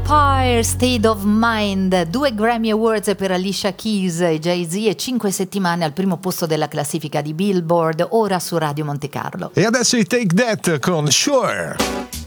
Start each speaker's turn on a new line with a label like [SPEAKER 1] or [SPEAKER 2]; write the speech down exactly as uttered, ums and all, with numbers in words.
[SPEAKER 1] Empire State of Mind, due Grammy Awards per Alicia Keys e Jay-Z e cinque settimane al primo posto della classifica di Billboard, ora su Radio Monte Carlo.
[SPEAKER 2] E adesso i Take That con Sure.